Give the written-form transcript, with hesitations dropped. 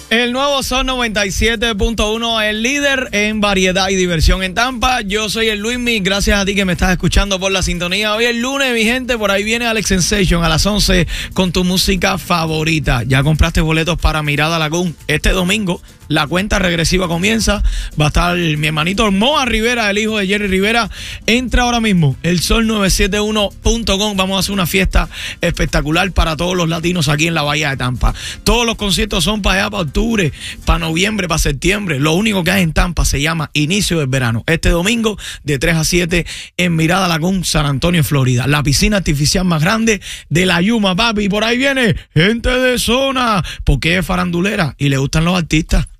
El nuevo Sol 97.1, el líder en variedad y diversión en Tampa. Yo soy el Luismi, gracias a ti que me estás escuchando por la sintonía. Hoy es lunes, mi gente, por ahí viene Alex Sensation a las 11 con tu música favorita. ¿Ya compraste boletos para Mirada Lagoon? Este domingo la cuenta regresiva comienza. Va a estar mi hermanito Moa Rivera, el hijo de Jerry Rivera. Entra ahora mismo, el sol971.com. Vamos a hacer una fiesta espectacular para todos los latinos aquí en la Bahía de Tampa. Todos los conciertos son para allá, para octubre, para noviembre, para septiembre. Lo único que hay en Tampa se llama Inicio del Verano. Este domingo de 3 a 7 en Mirada Lagoon, San Antonio, Florida. La piscina artificial más grande de la Yuma, papi. Y por ahí viene gente de zona, porque es farandulera y le gustan los artistas.